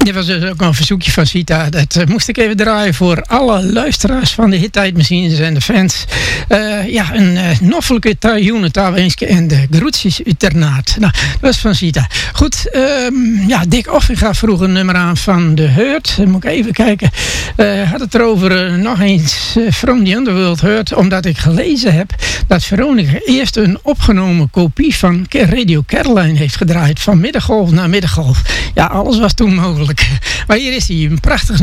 Dit was dus ook een verzoekje van Sita. Dat moest ik even draaien voor alle luisteraars van de Hittijdmachines en de fans. Een noffelijke tajoene tawenske en de groetjes uiternaat. Nou, dat was van Sita. Goed, Dick Offinga vroeg een nummer aan van de Hurt. Dan moet ik even kijken. Had het erover nog eens From the Underworld Hurt. Omdat ik gelezen heb dat Veronica eerst een opgenomen kopie van Radio Caroline heeft gedraaid. Van middengolf naar middengolf. Ja, alles was toen mogelijk. Maar hier is hij, een prachtig